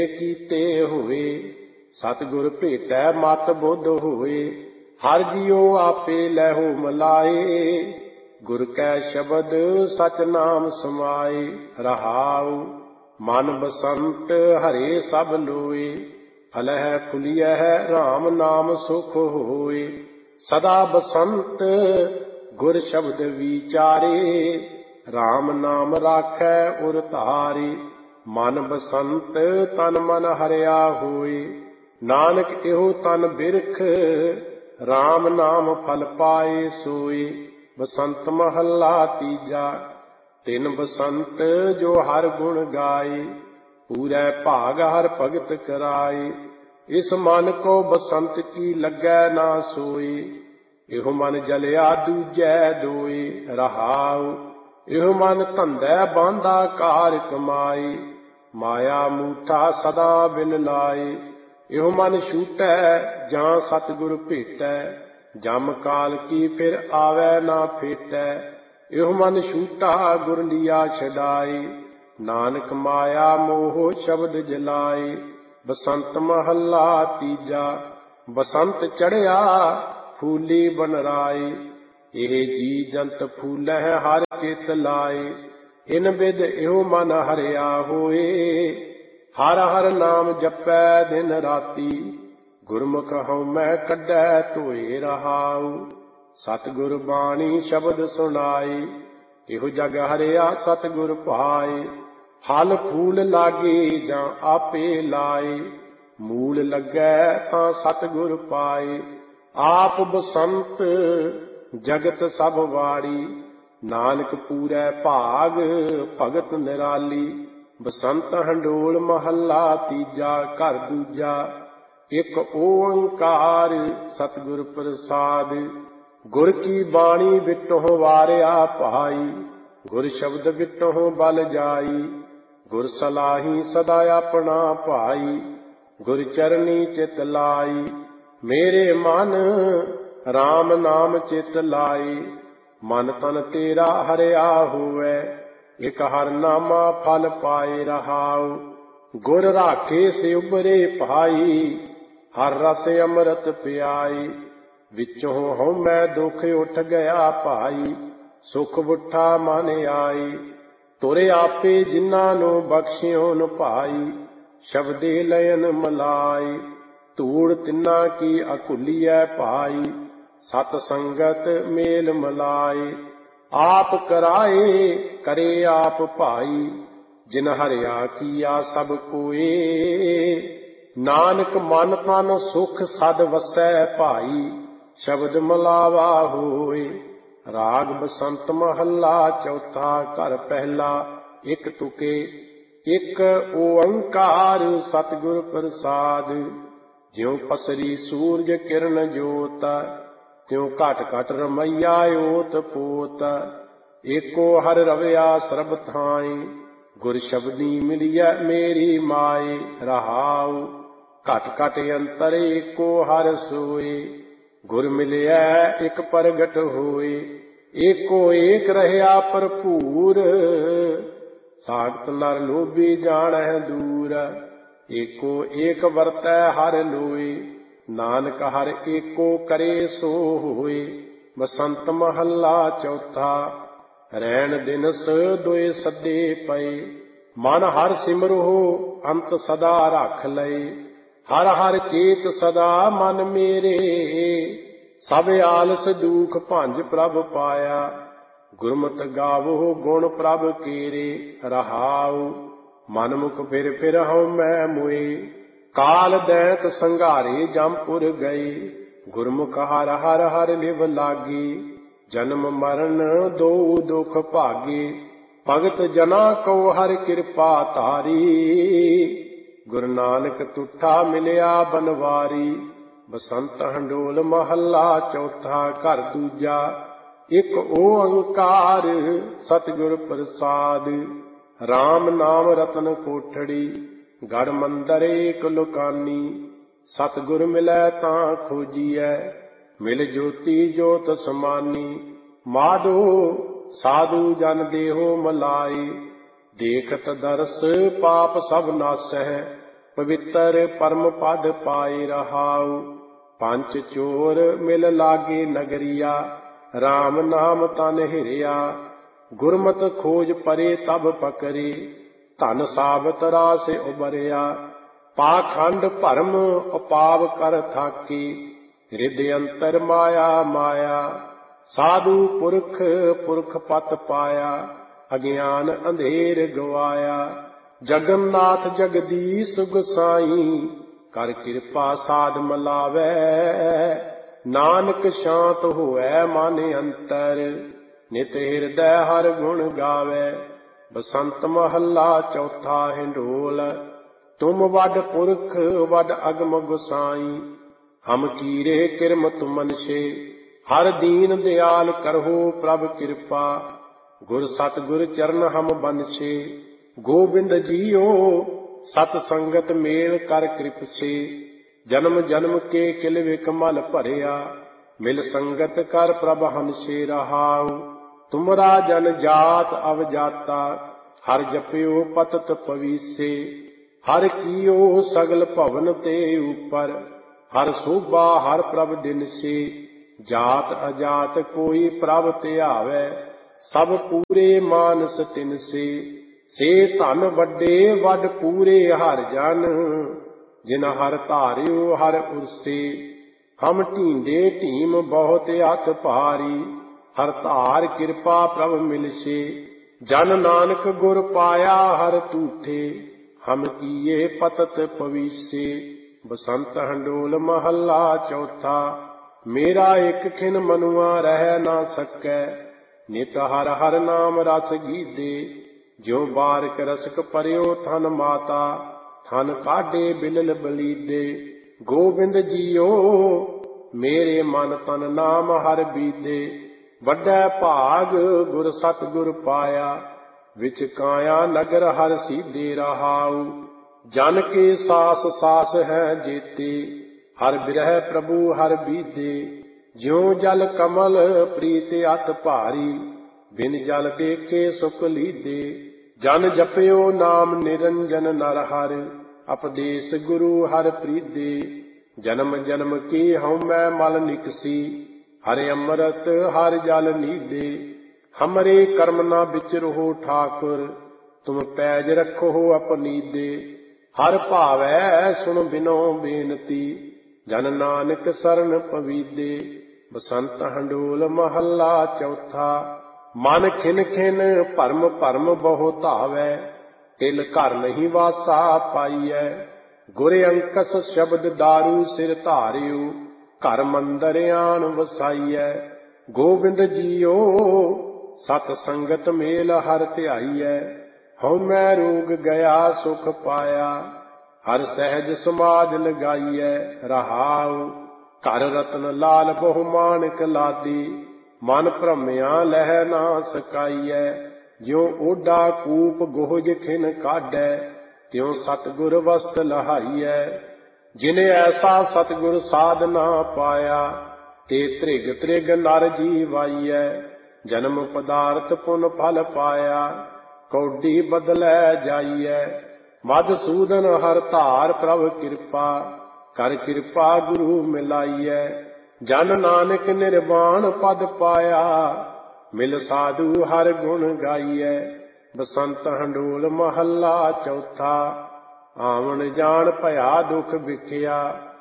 ਕੀਤੇ ਹੋਏ। ਸਤਿਗੁਰ ਭੇਟੈ ਮਤ ਬੁੱਧ ਹੋਏ। ਹਰ ਜੀਉ ਆਪੇ ਲੈਹੋ ਮਲਾਏ। ਗੁਰ ਕੈ ਸ਼ਬਦ ਸਚ ਨਾਮ ਸਮਾਏ। ਰਹਾਉ ਮਨ ਬਸੰਤ ਹਰੇ ਸਭ ਲੋਏ। ਫਲਹਿ ਫੁਲਿਐ ਰਾਮ ਨਾਮ ਸੁਖ ਹੋਏ। ਸਦਾ ਬਸੰਤ ਗੁਰ ਸ਼ਬਦ ਵਿਚਾਰੇ। ਰਾਮ ਨਾਮ ਰਾਖੈ ਉਰ ਧਾਰੇ। ਮਨ ਬਸੰਤ ਤਨ ਮਨ ਹਰਿਆ ਹੋਏ। ਨਾਨਕ ਇਹੋ ਤਨ ਬਿਰਖ ਰਾਮ ਨਾਮ ਫਲ ਪਾਏ ਸੋਏ। ਬਸੰਤ ਮਹੱਲਾ ਤੀਜਾ। ਤਿਨ ਬਸੰਤ ਜੋ ਹਰ ਗੁਣ ਗਾਏ। ਪੂਰੈ ਭਾਗ ਹਰ ਭਗਤ ਕਰਾਏ। ਇਸ ਮਨ ਕੋ ਬਸੰਤ ਕੀ ਲੱਗੈ ਨਾ ਸੋਏ। ਇਹੋ ਮਨ ਜਲਿਆ ਦੂਜੈ ਦੋਏ। ਰਹਾਉ ਇਹੋ ਮਨ ਧੰਦੈ ਬਾਂਧਾ ਕਾਰ ਕਮਾਏ। ਮਾਇਆ ਮੂਠਾ ਸਦਾ ਬਿਨ ਲਾਏ। ਇਹੋ ਮਨ ਛੂਟੈ ਜਾਂ ਸਤਿਗੁਰ ਭੇਟੈ। ਜਮ ਕਾਲ ਕੀ ਫਿਰ ਆਵੈ ਨਾ ਫੇਟੈ। ਇਹੋ ਮਨ ਛੂਟਾ ਗੁਰ ਲਿਆ ਛਡਾਏ। ਨਾਨਕ ਮਾਇਆ ਮੋਹ ਸ਼ਬਦ ਜਲਾਏ। ਬਸੰਤ ਮਹੱਲਾ ਤੀਜਾ। ਬਸੰਤ ਚੜ੍ਹਿਆ ਫੂਲੀ ਬਨਰਾਏ। ਇਹ ਜੀ ਜੰਤ ਫੂਲਹਿ ਹਰ ਚਿਤ ਲਾਏ। ਇਨ ਬਿਦ ਇਹੋ ਮਨ ਹਰਿਆ ਹੋਏ। ਹਰ ਹਰ ਨਾਮ ਜਪੈ ਦਿਨ ਰਾਤੀ। ਗੁਰਮੁਖ ਹਉਮੈ ਕੱਢੈ ਧੋਏ। ਰਹਾਉ ਸਤਿਗੁਰ ਬਾਣੀ ਸ਼ਬਦ ਸੁਣਾਏ। ਇਹੋ ਜਗ ਹਰਿਆ ਸਤਿਗੁਰ ਭਾਏ। ਫਲ ਫੂਲ ਲਾਗੇ ਜਾਂ ਆਪੇ ਲਾਏ। ਮੂਲ ਲੱਗੈ ਤਾਂ ਸਤਿਗੁਰ ਪਾਏ। ਆਪ ਬਸੰਤ ਜਗਤ ਸਭ ਵਾਰੀ। ਨਾਨਕ ਪੂਰੈ ਭਾਗ ਭਗਤ ਨਿਰਾਲੀ। ਬਸੰਤ ਹੰਡੋਲ ਮਹੱਲਾ ਤੀਜਾ। ਘਰ ਦੂਜਾ। ਇਕ ਓੰਕਾਰ ਸਤਿਗੁਰ ਪ੍ਰਸਾਦਿ। ਗੁਰ ਕੀ ਬਾਣੀ ਵਿਟਹੁ ਵਾਰਿਆ ਭਾਈ। ਗੁਰ ਸ਼ਬਦ ਵਿਟਹੁ ਬਲ ਜਾਈ। ਗੁਰ ਸਲਾਹੀ ਸਦਾ ਆਪਣਾ ਭਾਈ। ਗੁਰ ਚਰਨੀ ਚਿਤ ਲਾਈ। ਮੇਰੇ ਮਨ ਰਾਮ ਨਾਮ ਚਿਤ ਲਾਈ। ਮਨ ਤਨ ਤੇਰਾ ਹਰਿਆ ਹੋਵੈ। ਇਕ ਹਰ ਨਾਮਾ ਫਲ ਪਾਏ। ਰਹਾਉ ਗੁਰ ਰਾਖੇ ਸੇ ਉਬਰੇ ਭਾਈ। ਹਰ ਰਸ ਅੰਮ੍ਰਿਤ ਪਿਆਈ। ਵਿੱਚੋਂ ਹਉਮੈ ਦੁਖ ਉੱਠ ਗਿਆ ਭਾਈ। ਸੁਖ ਬੁੱਠਾ ਮਨ ਆਈ। ਤੁਰੇ ਆਪੇ ਜਿਨ੍ਹਾਂ ਨੂੰ ਬਖਸ਼ਿਓਨ ਭਾਈ। ਸ਼ਬਦੇ ਲयन ਮਲਾਈ। ਧੂੜ ਤਿੰਨਾ ਕੀ ਅਕੁਲੀਐ ਭਾਈ। ਸਤ ਸੰਗਤ ਮੇਲ ਮਲਾਏ। ਆਪ ਕਰਾਏ ਕਰੇ ਆਪ ਭਾਈ। ਜਿਨ ਹਰਿਆ ਕੀਆ ਸਭ ਕੋਏ। ਨਾਨਕ ਮਨ ਤਨ ਸੁਖ ਸਦ ਵਸੈ ਭਾਈ। ਸ਼ਬਦ ਮਲਾਵਾ ਹੋਏ। ਰਾਗ ਬਸੰਤ ਮਹੱਲਾ ਚੌਥਾ। ਘਰ ਪਹਿਲਾ। ਇਕ ਤੁਕੇ। ਇਕ ਓੰਕਾਰ ਸਤਿਗੁਰ ਪ੍ਰਸਾਦਿ। ਜਿਉ ਪਸਰੀ ਸੂਰਜ ਕਿਰਨ ਜੋਤ। ਤਿਉ ਘਟ ਘਟ ਰਮਈਆ ਓਤ ਪੋਤ। ਏਕੋ ਹਰ ਰਵਿਆ ਸਰਬ ਥਾਈ। ਗੁਰ ਸ਼ਬਦੀ ਮਿਲਿਐ ਮੇਰੀ ਮਾਏ। ਰਹਾਉ ਘਟ ਘਟ ਅੰਤਰ ਏਕੋ ਹਰ ਸੋਏ। ਗੁਰ ਮਿਲਿਐ ਇਕ ਪ੍ਰਗਟ ਹੋਏ। ਏਕੋ ਏਕ ਰਹਿਆ ਭਰਪੂਰ। ਸਾਖਤ ਨਰ ਲੋਭੀ ਜਾਣਹਿ ਦੂਰ। ਏਕੋ ਏਕ ਵਰਤੈ ਹਰ ਲੋਏ। ਨਾਨਕ ਹਰ ਏਕੋ ਕਰੇ ਸੋ ਹੋਏ। ਬਸੰਤ ਮਹੱਲਾ ਚੌਥਾ। ਰੈਣ ਦਿਨਸ ਦੋਏ ਸੱਦੇ ਪਏ। ਮਨ ਹਰ ਸਿਮਰੋ ਅੰਤ ਸਦਾ ਰੱਖ ਲਏ। ਹਰ ਹਰ ਚੇਤ ਸਦਾ ਮਨ ਮੇਰੇ। ਸਭ ਆਲਸ ਦੂਖ ਭੰਜ ਪ੍ਰਭ ਪਾਇਆ। ਗੁਰਮਤਿ ਗਾਵੋ ਗੁਣ ਪ੍ਰਭ ਕੀਰੇ। ਰਹਾਉ ਮਨ ਮੁਖ ਫਿਰ ਫਿਰ ਹਉਮੈ ਮੁਏ। ਕਾਲ ਦੈਂਤ ਸੰਘਾਰੇ ਜਮਪੁਰ ਗਏ। ਗੁਰਮੁਖ ਹਰ ਹਰ ਹਰ ਲਿਵ ਲਾਗੀ। ਜਨਮ ਮਰਨ ਦੋ ਦੁਖ ਭਾਗੇ। ਭਗਤ ਜਨਾ ਕੋ ਹਰ ਕਿਰਪਾ ਧਾਰੀ। ਗੁਰੂ ਨਾਨਕ ਤੁਠਾ ਮਿਲਿਆ ਬਨਵਾਰੀ। ਬਸੰਤ ਹੰਡੋਲ ਮਹੱਲਾ ਚੌਥਾ। ਘਰ ਦੂਜਾ। ਇਕ ਓੰਕਾਰ ਸਤਿਗੁਰ ਪ੍ਰਸਾਦਿ। RAM ਨਾਮ ਰਤਨ ਕੋਠੜੀ। ਗੜ ਮੰਦਰ ਏਕ ਲੁਕਾਨੀ। ਸਤਿਗੁਰ ਮਿਲੈ ਤਾਂ ਖੋਜੀਐ। ਮਿਲ ਜੋਤੀ ਜੋਤ ਸਮਾਨੀ। ਮਾਧੋ ਸਾਧੂ ਜਨ ਦੇਹੋ ਮਲਾਈ। ਦੇਖਤ ਦਰਸ ਪਾਪ ਸਭ ਨਾਸਹਿ। ਪਵਿੱਤਰ ਪਰਮ ਪਦ ਪਾਏ ਰਹਾਉ। ਪੰਚ ਚੋਰ ਮਿਲ ਲਾਗੇ ਨਗਰੀਆ, RAM ਨਾਮ ਤਨ ਹਿਰਿਆ। ਗੁਰਮਤਿ ਖੋਜ ਪਰੇ ਤਬ ਪਕਰੇ, ਧਨ ਸਾਬਤ ਰਾਸਿ ਉਬਰਿਆ। ਪਾਖੰਡ ਭਰਮ ਉਪਾਵ ਕਰ ਥਾਕੀ, ਹਿਰਦਿ ਅੰਤਰ ਮਾਇਆ ਮਾਇਆ। ਸਾਧੂ ਪੁਰਖ ਪੁਰਖ ਪਤ ਪਾਇਆ, ਅਗਿਆਨ ਅੰਧੇਰ ਗਵਾਇਆ। ਜਗਨਨਾਥ ਜਗਦੀਸ਼ ਗੁਸਾਈ, ਕਰ ਕਿਰਪਾ ਸਾਧ ਮਲਾਵੈ। ਨਾਨਕ ਸ਼ਾਂਤ ਹੋਐ ਮਨ ਅੰਤਰ, ਨਿਤ ਹਿਰਦੈ ਹਰ ਗੁਣ ਗਾਵੈ। ਬਸੰਤ ਮਹੱਲਾ ਚੌਥਾ ਹਿੰਡੋਲ। ਤੁਮ ਵੱਡ ਪੁਰਖ ਵੱਡ ਅਗਮ ਗੁਸਾਈ, ਹਮ ਕੀਰੇ ਕਿਰਮ ਤੁਮਨਸ਼ੇ। ਹਰ ਦੀਨ ਦਿਆਲ ਕਰਹੁ ਪ੍ਰਭ ਕਿਰਪਾ, ਗੁਰ ਸਤਿਗੁਰ ਚਰਨ ਹਮ ਬੰਨਛੇ। ਗੋਬਿੰਦ ਜੀਓ ਸਤ ਸੰਗਤ ਮੇਲ ਕਰ ਕਿਰਪਛੇ। ਜਨਮ ਜਨਮ ਕੇ ਕਿਲ ਵਿਕਮਲ ਭਰਿਆ, ਮਿਲ ਸੰਗਤ ਕਰ ਪ੍ਰਭ ਹੰਸੇ ਰਹਾਉ। ਤੁਮਰਾ ਜਨ ਜਾਤ ਅਵਜਾਤਾ, ਹਰ ਜਪਿਓ ਪਤਤ ਪਵੀਸੇ। ਹਰ ਕੀਓ ਸਗਲ ਭਵਨ ਤੇ ਉਪਰ, ਹਰ ਸੋਭਾ ਹਰ ਪ੍ਰਭ ਦਿਨਸੇ। ਜਾਤ ਅਜਾਤ ਕੋਈ ਪ੍ਰਭ ਧਿਆਵੈ, ਸਭ ਪੂਰੇ ਮਾਨਸ ਤਿਨਸੇ। ਸੇ ਧਨ ਵੱਡੇ ਵੱਡ ਪੂਰੇ ਹਰ ਜਨ, ਜਿਨ ਹਰ ਧਾਰਿਓ ਹਰ ਉਰਸੇ। ਹਮ ਢੀਂਡੇ ਢੀਮ ਬਹੁਤ ਅਤ ਭਾਰੀ, ਹਰ ਧਾਰ ਕਿਰਪਾ ਪ੍ਰਭ ਮਿਲਸੇ। ਜਨ ਨਾਨਕ ਗੁਰ ਪਾਇਆ ਹਰ ਤੂਠੇ, ਹਮ ਕੀਏ ਪਤਤ ਪਵੀਸੇ। ਬਸੰਤ ਹੰਡੋਲ ਮਹੱਲਾ ਚੌਥਾ। ਮੇਰਾ ਇਕ ਖਿਨ ਮਨੁਆ ਰਹਿ ਨਾ ਸਕੈ, ਨਿਤ ਹਰ ਹਰ ਨਾਮ ਰਸ ਗੀਦੇ। ਜਿਉ ਬਾਰਿਕ ਰਸਕ ਪਰਿਓ ਥਨ ਮਾਤਾ, ਥਨ ਕਾਢੇ ਬਿਲਲ ਬਲੀਦੇ। ਗੋਬਿੰਦ ਜੀਓ ਮੇਰੇ ਮਨ ਤਨ ਨਾਮ ਹਰ ਬੀਦੇ। ਵੱਡਾ ਭਾਗ ਗੁਰ ਸਤਿਗੁਰ ਪਾਇਆ, ਵਿਚ ਕਾਇਆ ਨਗਰ ਹਰ ਸੀਧੇ ਰਹਾਉ। ਜਨ ਕੇ ਸਾਸ ਸਾਸ ਹੈ ਜੇਤੇ, ਹਰ ਬਿਰਹਿ ਪ੍ਰਭੂ ਹਰ ਬੀਦੇ। ਜਿਉ ਜਲ ਕਮਲ ਪ੍ਰੀਤ ਅਤ ਭਾਰੀ, ਬਿਨ ਜਲ ਦੇਖੇ ਸੁਖ ਲੀਦੇ। ਜਨ ਜਪਿਓ ਨਾਮ ਨਿਰੰਜਨ ਨਰ ਹਰਿ, ਉਪਦੇਸ ਗੁਰੂ ਹਰ ਪ੍ਰੀਦੇ। ਜਨਮ ਜਨਮ ਕੀ ਹਉਮੈ ਮਲ ਨਿਕਸੀ, ਹਰਿ ਅੰਮ੍ਰਿਤ ਹਰਿ ਜਲ ਨੀਦੇ। ਹਮਰੇ ਕਰਮ ਨਾ ਵਿਚਰਹੁ ਠਾਕੁਰ, ਤੁਮ ਪੈਜ ਰੱਖੋ ਅਪਨੀਦੇ। ਹਰ ਭਾਵੈ ਸੁਣ ਬਿਨੋ ਬੇਨਤੀ, ਜਨ ਨਾਨਕ ਸਰਨ ਪਵੀਦੇ। ਬਸੰਤ ਹੰਡੋਲ ਮਹੱਲਾ ਚੌਥਾ। ਮਨ ਖਿਨ ਖਿਨ ਭਰਮ ਭਰਮ ਬਹੁ ਧਾਵੈ, ਤਿਲ ਘਰ ਨਹੀਂ ਵਾਸਾ ਪਾਈਐ। ਗੁਰ ਅੰਕਸ ਸ਼ਬਦ ਦਾਰੂ ਸਿਰ ਧਾਰਿਓ, ਘਰ ਮੰਦਰ ਆਣ ਵਸਾਈਐ। ਗੋਬਿੰਦ ਜੀਓ ਸਤ ਸੰਗਤ ਮੇਲ ਹਰ ਧਿਆਈਐ। ਹਉਮੈ ਰੋਗ ਗਿਆ ਸੁਖ ਪਾਇਆ, ਹਰ ਸਹਿਜ ਸਮਾਜ ਲਗਾਈਐ ਰਹਾਉ। ਘਰ ਰਤਨ ਲਾਲ ਬਹੁ ਮਾਣਕ ਲਾਦੀ, ਮਨ ਭ੍ਰਮਿਆ ਲਹਿ ਨਾ ਸਕਾਈਐ। ਜਿਉ ਓਡਾ ਕੂਪ ਗੋਹਜ ਖਿਨ ਕਾਢੈ, ਤਿਉ ਸਤਿਗੁਰ ਵਸਤ ਲਹਾਈਐ। ਜਿਨੇ ਐਸਾ ਸਤਿਗੁਰ ਸਾਧ ਨਾ ਪਾਇਆ, ਤੇ ਤ੍ਰਿਗ ਤ੍ਰਿਗ ਨਰ ਜੀਵਾਈਐ। ਜਨਮ ਪਦਾਰਥ ਪੁਨ ਫਲ ਪਾਇਆ, ਕੌਡੀ ਬਦਲੈ ਜਾਈਐ। ਮਧਸੂਦਨ ਹਰ ਧਾਰ ਪ੍ਰਭ ਕਿਰਪਾ, ਕਰ ਕਿਰਪਾ ਗੁਰੂ ਮਿਲਾਈਐ। ਜਨ ਨਾਨਕ ਨਿਰਵਾਣ ਪਦ ਪਾਇਆ, ਮਿਲ ਸਾਧੂ ਹਰ ਗੁਣ ਗਾਈਐ। ਬਸੰਤ ਹੰਡੋਲ ਮਹੱਲਾ ਚੌਥਾ। ਆਵਣ ਜਾਣ ਭਇਆ ਦੁਖ ਵਿਖਿਆ,